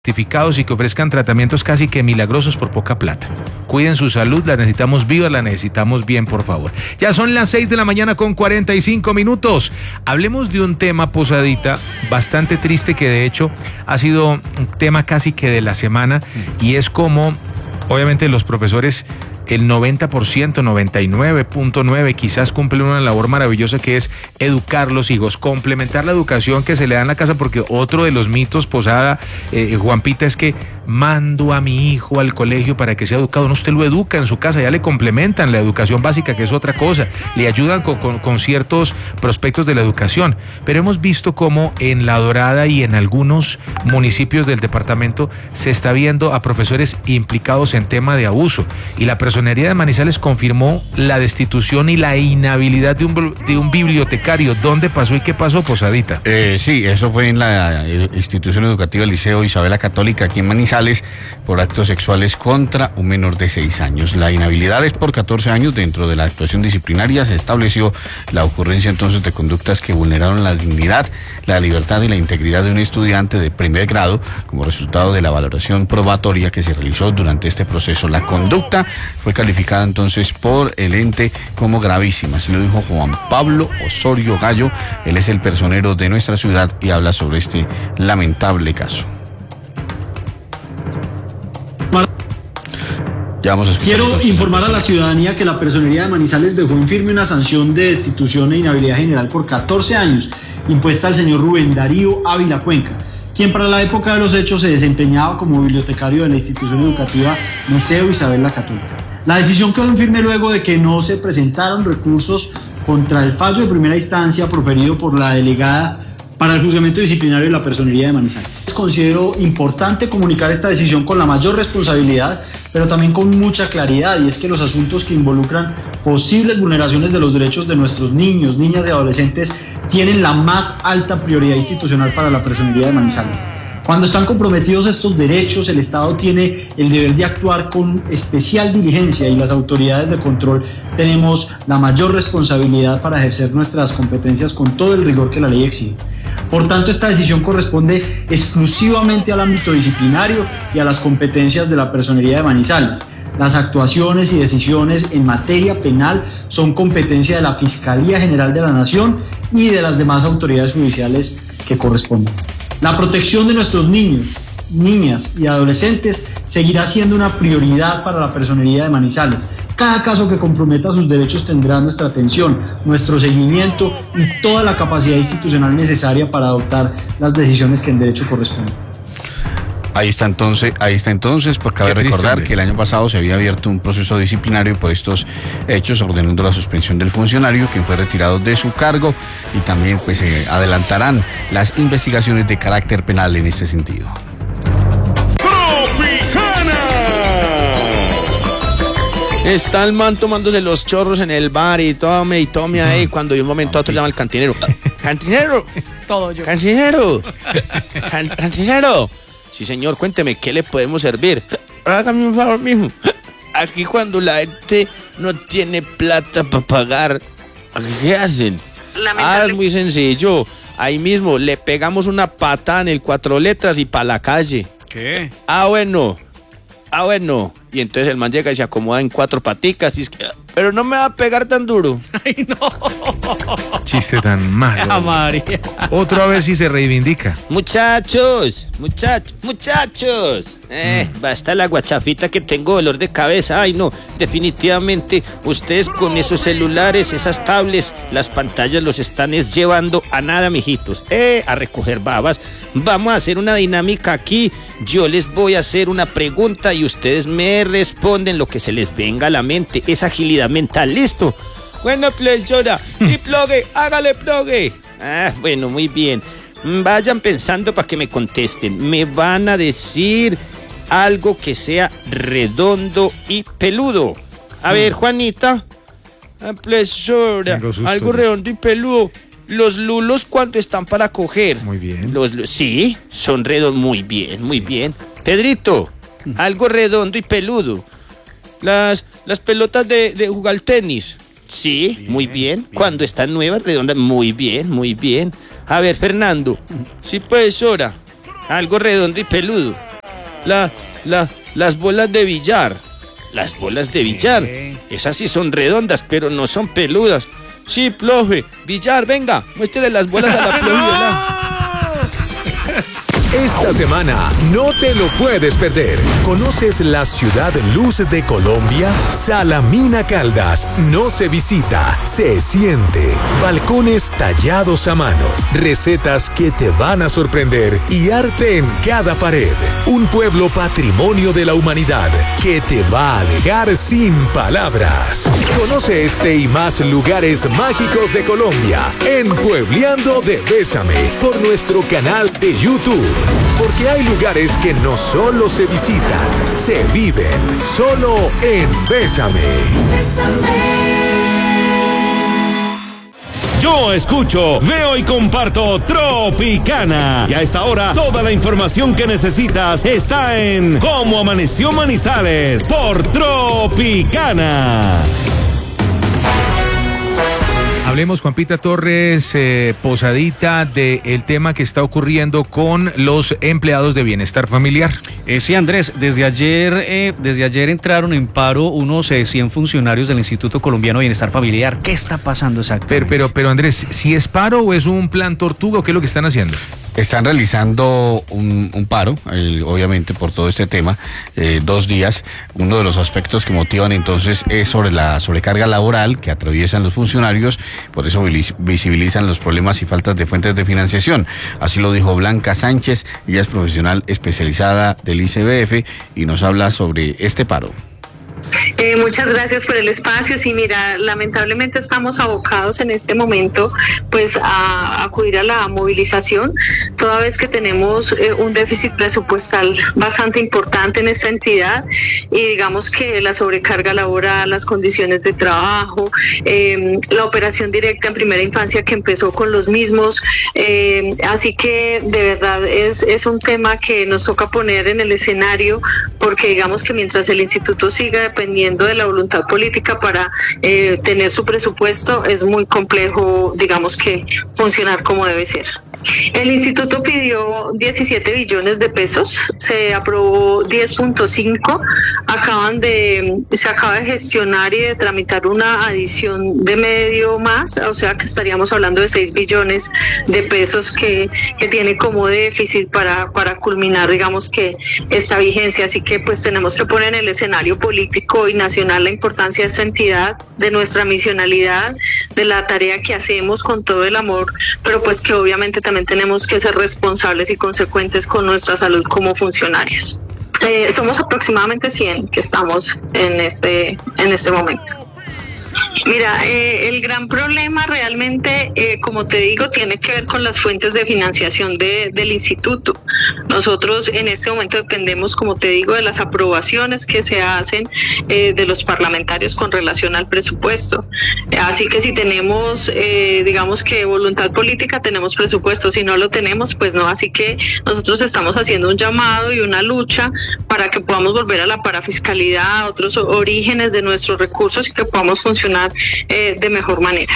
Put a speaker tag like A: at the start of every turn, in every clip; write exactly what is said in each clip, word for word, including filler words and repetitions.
A: certificados y que ofrezcan tratamientos casi que milagrosos por poca plata. Cuiden su salud, la necesitamos viva, la necesitamos bien, por favor. Ya son las seis de la mañana con cuarenta y cinco minutos. Hablemos de un tema, Posadita, bastante triste, que de hecho ha sido un tema casi que de la semana, y es como, obviamente, los profesores, el noventa por ciento, noventa y nueve punto nueve quizás cumplen una labor maravillosa, que es educar a los hijos, complementar la educación que se le da en la casa, porque otro de los mitos, Posada, eh, Juanpita, es que mando a mi hijo al colegio para que sea educado. No, usted lo educa en su casa, ya le complementan la educación básica, que es otra cosa, le ayudan con, con, con ciertos prospectos de la educación, pero hemos visto cómo en La Dorada y en algunos municipios del departamento se está viendo a profesores implicados en tema de abuso, y la Personería de Manizales confirmó la destitución y la inhabilidad de un, de un bibliotecario. ¿Dónde pasó y qué pasó, Posadita?
B: Eh, sí, eso fue en la institución educativa Liceo Isabela Católica, aquí en Manizales, por actos sexuales contra un menor de seis años. La inhabilidad es por catorce años. Dentro de la actuación disciplinaria se estableció la ocurrencia entonces de conductas que vulneraron la dignidad, la libertad y la integridad de un estudiante de primer grado como resultado de la valoración probatoria que se realizó durante este proceso. La conducta fue calificada entonces por el ente como gravísima. Así lo dijo Juan Pablo Osorio Gallo. Él es el personero de nuestra ciudad y habla sobre este lamentable caso. Ya vamos a
C: Quiero informar a la ciudadanía que la Personería de Manizales dejó en firme una sanción de destitución e inhabilidad general por catorce años impuesta al señor Rubén Darío Ávila Cuenca, quien para la época de los hechos se desempeñaba como bibliotecario de la institución educativa Liceo Isabela Católica. La decisión quedó en firme luego de que no se presentaron recursos contra el fallo de primera instancia proferido por la delegada para el juzgamiento disciplinario de la Personería de Manizales. Considero importante comunicar esta decisión con la mayor responsabilidad, pero también con mucha claridad, y es que los asuntos que involucran posibles vulneraciones de los derechos de nuestros niños, niñas y adolescentes tienen la más alta prioridad institucional para la Personería de Manizales. Cuando están comprometidos estos derechos, el Estado tiene el deber de actuar con especial diligencia, y las autoridades de control tenemos la mayor responsabilidad para ejercer nuestras competencias con todo el rigor que la ley exige. Por tanto, esta decisión corresponde exclusivamente al ámbito disciplinario y a las competencias de la Personería de Manizales. Las actuaciones y decisiones en materia penal son competencia de la Fiscalía General de la Nación y de las demás autoridades judiciales que corresponden. La protección de nuestros niños, niñas y adolescentes seguirá siendo una prioridad para la Personería de Manizales. Cada caso que comprometa sus derechos tendrá nuestra atención, nuestro seguimiento y toda la capacidad institucional necesaria para adoptar las decisiones que en derecho corresponden.
B: Ahí está entonces, ahí está entonces, pues cabe
A: Qué
B: recordar
A: triste,
B: que el año pasado se había abierto un proceso disciplinario por estos hechos, ordenando la suspensión del funcionario, quien fue retirado de su cargo, y también pues se adelantarán las investigaciones de carácter penal en este sentido.
D: Está el man tomándose los chorros en el bar y tome y tome ahí, cuando de un momento a otro llama al cantinero. ¡Cantinero!
E: Todo yo.
D: ¡Cantinero! Can- ¡Cantinero! Sí, señor, cuénteme, ¿qué le podemos servir? Hágame un favor, mijo. Aquí cuando la gente no tiene plata para pagar, ¿qué hacen? Ah, es muy sencillo. Ahí mismo le pegamos una patada en el cuatro letras y para la calle.
E: ¿Qué?
D: Ah, bueno. Ah, bueno. Y entonces el man llega y se acomoda en cuatro paticas y es que, pero no me va a pegar tan duro.
E: Ay, no.
A: Chiste tan malo.
E: Ah, María.
A: Otra vez sí se reivindica.
D: Muchachos, muchachos, muchachos. Eh, basta la guachafita que tengo dolor de cabeza. Ay, no, definitivamente ustedes con esos celulares, esas tablets, las pantallas los están es llevando a nada, mijitos. Eh, a recoger babas. Vamos a hacer una dinámica aquí. Yo les voy a hacer una pregunta y ustedes me responden lo que se les venga a la mente. Es agilidad mental, ¿listo? Bueno, profesora, y plogue, hágale plogue. Ah, bueno, muy bien. Vayan pensando para que me contesten. Me van a decir algo que sea redondo y peludo. A ver, Juanita. Ah, profesora, algo redondo y peludo. Los lulos, ¿cuánto están para coger?
A: Muy bien.
D: Los, sí, son redondos. Muy bien, muy bien. Pedrito, algo redondo y peludo. Las, las pelotas de, de jugar tenis. Sí, bien, muy bien. bien. Cuando están nuevas, redondas, muy bien, muy bien. A ver, Fernando. Sí, profesora. Algo redondo y peludo. la, la, las bolas de billar. Las bolas de billar. Esas sí son redondas, pero no son peludas. Sí, profe. Billar, venga, muéstrele las bolas a la profe.
E: Esta semana no te lo puedes perder. ¿Conoces la ciudad luz de Colombia? Salamina Caldas no se visita, se siente. Balcones tallados a mano, recetas que te van a sorprender y arte en cada pared. Un pueblo patrimonio de la humanidad que te va a dejar sin palabras. Conoce este y más lugares mágicos de Colombia en Puebleando de Bésame por nuestro canal de YouTube. Porque hay lugares que no solo se visitan, se viven. Solo en Bésame.
F: Yo escucho, veo y comparto Tropicana. Y a esta hora, toda la información que necesitas está en Cómo Amaneció Manizales por Tropicana.
A: Hablemos, Juanpita Torres, eh, Posadita, del tema que está ocurriendo con los empleados de bienestar familiar.
G: Eh, sí, Andrés, desde ayer, eh, desde ayer entraron en paro unos eh, cien funcionarios del Instituto Colombiano de Bienestar Familiar. ¿Qué está pasando exactamente?
A: Pero, pero, pero Andrés, ¿si es paro o es un plan tortuga o qué es lo que están haciendo?
B: Están realizando un, un paro, eh, obviamente por todo este tema, eh, dos días. Uno de los aspectos que motivan entonces es sobre la sobrecarga laboral que atraviesan los funcionarios, por eso visibilizan los problemas y faltas de fuentes de financiación. Así lo dijo Blanca Sánchez, ella es profesional especializada del I C B F y nos habla sobre este paro.
H: Eh, muchas gracias por el espacio. Sí, mira, lamentablemente estamos abocados en este momento pues a acudir a la movilización, toda vez que tenemos eh, un déficit presupuestal bastante importante en esta entidad y digamos que la sobrecarga laboral, las condiciones de trabajo, eh, la operación directa en primera infancia que empezó con los mismos, eh, así que de verdad es, es un tema que nos toca poner en el escenario porque digamos que mientras el instituto siga dependiendo de la voluntad política para eh, tener su presupuesto, es muy complejo, digamos que, funcionar como debe ser. El instituto pidió diecisiete billones de pesos, se aprobó diez punto cinco, acaban de, se acaba de gestionar y de tramitar una adición de medio más, o sea que estaríamos hablando de seis billones de pesos que, que tiene como déficit para, para culminar, digamos que, esta vigencia. Así que pues tenemos que poner en el escenario político y nacional la importancia de esta entidad, de nuestra misionalidad, de la tarea que hacemos con todo el amor, pero pues que obviamente también también tenemos que ser responsables y consecuentes con nuestra salud como funcionarios. Eh, somos aproximadamente cien que estamos en este, en este momento. Mira, eh, el gran problema realmente, eh, como te digo, tiene que ver con las fuentes de financiación de, del instituto. Nosotros en este momento dependemos, como te digo, de las aprobaciones que se hacen eh, de los parlamentarios con relación al presupuesto. Así que si tenemos, eh, digamos que voluntad política, tenemos presupuesto. Si no lo tenemos, pues no. Así que nosotros estamos haciendo un llamado y una lucha para que podamos volver a la parafiscalidad, a otros orígenes de nuestros recursos y que podamos funcionar Eh, de mejor manera.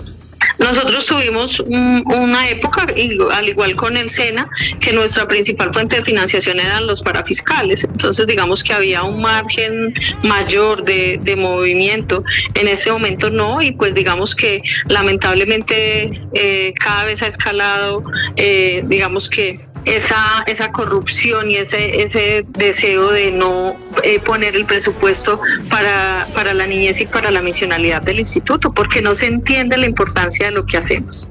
H: Nosotros tuvimos un, una época, al igual con el SENA, que nuestra principal fuente de financiación eran los parafiscales. Entonces, digamos que había un margen mayor de, de movimiento. En este momento no, y pues digamos que lamentablemente eh, cada vez ha escalado, eh, digamos que esa esa corrupción y ese ese deseo de no eh, poner el presupuesto para para la niñez y para la misionalidad del instituto, porque no se entiende la importancia de lo que hacemos.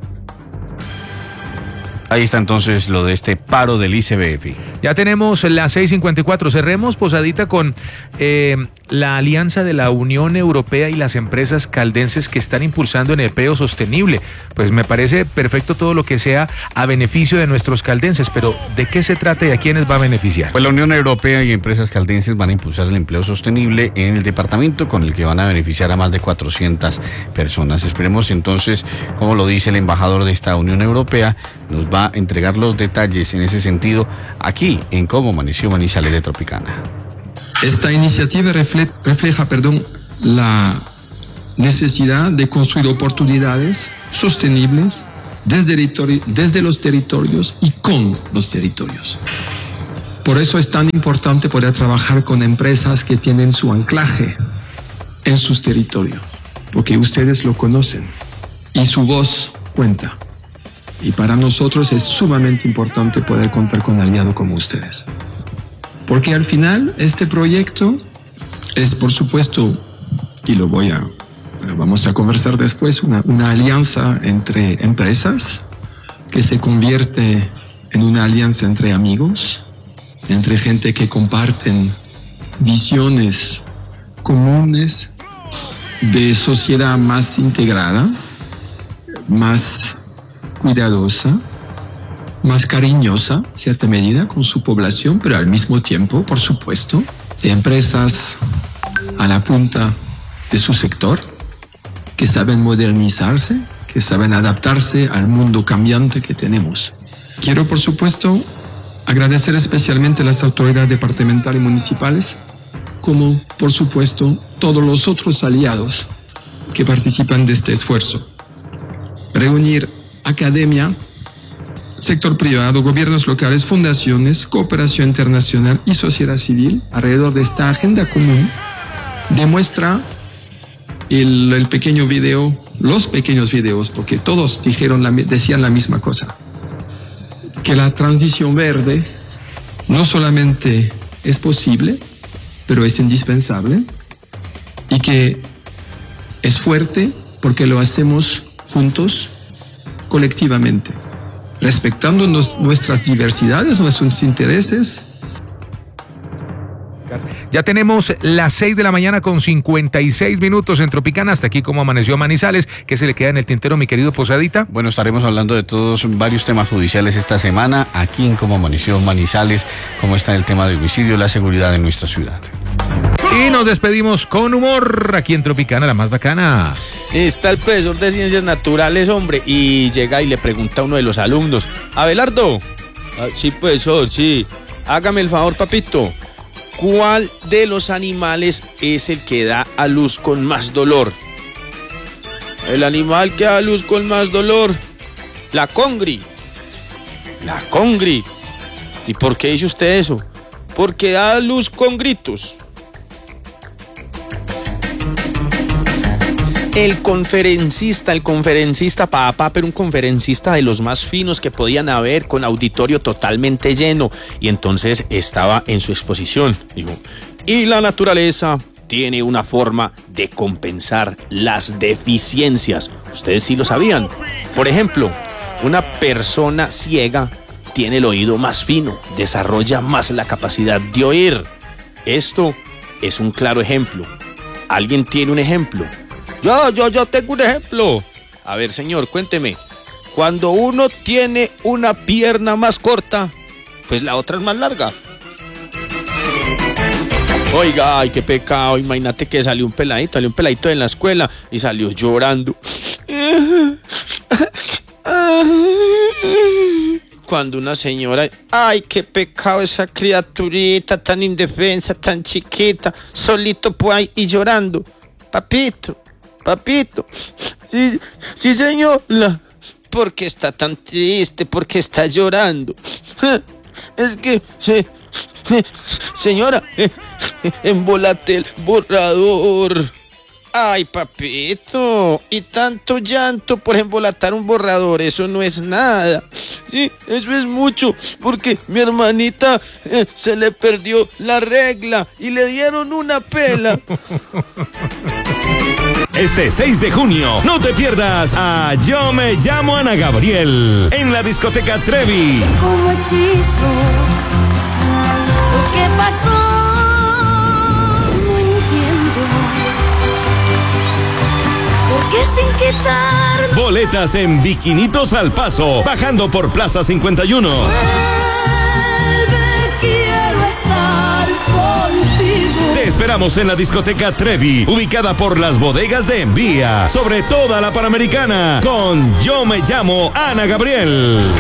B: Ahí está entonces lo de este paro del I C B F.
A: Ya tenemos las seis cincuenta y cuatro. Cerremos, Posadita, con eh, la alianza de la Unión Europea y las empresas caldenses que están impulsando en empleo sostenible. Pues me parece perfecto todo lo que sea a beneficio de nuestros caldenses, pero ¿de qué se trata y a quiénes va a beneficiar?
B: Pues la Unión Europea y empresas caldenses van a impulsar el empleo sostenible en el departamento, con el que van a beneficiar a más de cuatrocientas personas. Esperemos entonces, como lo dice el embajador de esta Unión Europea, nos va a entregar los detalles en ese sentido aquí en Cómo Amaneció Manizales de Tropicana.
I: Esta iniciativa refleja, refleja perdón, la necesidad de construir oportunidades sostenibles desde, desde los territorios y con los territorios. Por eso es tan importante poder trabajar con empresas que tienen su anclaje en sus territorios, porque ustedes lo conocen y su voz cuenta. Y para nosotros es sumamente importante poder contar con aliados como ustedes. Porque al final este proyecto es, por supuesto, y lo voy a, lo vamos a conversar después, una, una alianza entre empresas que se convierte en una alianza entre amigos, entre gente que comparten visiones comunes de sociedad más integrada, más cuidadosa, más cariñosa, en cierta medida, con su población, pero al mismo tiempo, por supuesto, de empresas a la punta de su sector, que saben modernizarse, que saben adaptarse al mundo cambiante que tenemos. Quiero, por supuesto, agradecer especialmente a las autoridades departamentales y municipales, como, por supuesto, todos los otros aliados que participan de este esfuerzo. Reunir academia, sector privado, gobiernos locales, fundaciones, cooperación internacional y sociedad civil alrededor de esta agenda común demuestra el, el pequeño video, los pequeños videos, porque todos dijeron la, decían la misma cosa, que la transición verde no solamente es posible, pero es indispensable y que es fuerte porque lo hacemos juntos, colectivamente, respetando nos, nuestras diversidades, nuestros intereses.
A: Ya tenemos las seis de la mañana con cincuenta y seis minutos en Tropicana. Hasta aquí como amaneció Manizales. ¿Qué se le queda en el tintero, mi querido Posadita?
B: Bueno, estaremos hablando de todos varios temas judiciales esta semana, aquí en Cómo Amaneció Manizales, cómo está el tema del homicidio y la seguridad en nuestra ciudad.
A: Y nos despedimos con humor aquí en Tropicana, la más bacana.
D: Está el profesor de Ciencias Naturales, hombre, y llega y le pregunta a uno de los alumnos: Abelardo, ah, sí, profesor, sí, hágame el favor, papito, ¿cuál de los animales es el que da a luz con más dolor? El animal que da a luz con más dolor, la congri. La congri. ¿Y por qué dice usted eso? Porque da a luz con gritos. El conferencista, el conferencista, papá, pero un conferencista de los más finos que podían haber, con auditorio totalmente lleno. Y entonces estaba en su exposición. Dijo, y la naturaleza tiene una forma de compensar las deficiencias. Ustedes sí lo sabían. Por ejemplo, una persona ciega tiene el oído más fino, desarrolla más la capacidad de oír. Esto es un claro ejemplo. ¿Alguien tiene un ejemplo? Yo, yo, yo tengo un ejemplo. A ver, señor, cuénteme. Cuando uno tiene una pierna más corta, pues la otra es más larga. Oiga, ay, qué pecado. Imagínate que salió un peladito, salió un peladito en la escuela y salió llorando. Cuando una señora, ay, qué pecado esa criaturita tan indefensa, tan chiquita, solito por ahí y llorando. Papito. Papito, sí, sí señora, ¿por qué está tan triste? ¿Por qué está llorando? Es que, se, señora, embolate el borrador. Ay, papito, y tanto llanto por embolatar un borrador, eso no es nada. Sí, eso es mucho, porque mi hermanita eh, se le perdió la regla y le dieron una pela.
F: Este seis de junio, no te pierdas a Yo Me Llamo Ana Gabriel en la discoteca Trevi.
J: Como hechizo, ¿qué pasó? No entiendo. Porque sin quitar.
F: Boletas en Bikinitos al Paso, bajando por Plaza cincuenta y uno.
J: Vuelve, quiero estar contigo.
F: Te esperamos en la discoteca Trevi, ubicada por las bodegas de Envía, sobre toda la Panamericana, con Yo Me Llamo Ana Gabriel.